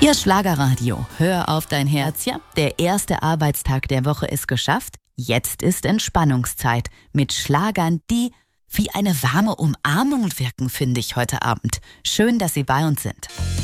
Hier ist Schlagerradio. Hör auf dein Herz. Ja, der erste Arbeitstag der Woche ist geschafft. Jetzt ist Entspannungszeit mit Schlagern, die wie eine warme Umarmung wirken, finde ich heute Abend. Schön, dass Sie bei uns sind.